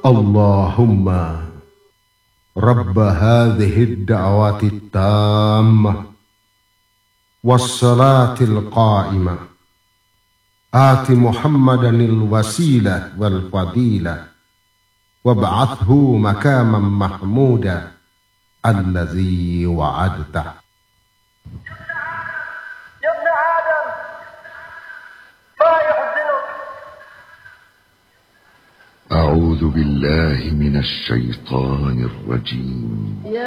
اللهم رب هذه الدعوات التامة والصلاة القائمة آت محمدا الوسيلة والفضيلة وابعثه مكاما محمودا الذي وعدته. يا ابن آدم ما يحزنك؟ أعوذ بالله من الشيطان الرجيم.